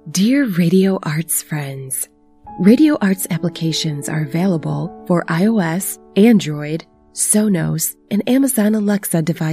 Dear Radio Arts friends, Radio Arts applications are available for iOS, Android, Sonos, and Amazon Alexa devices.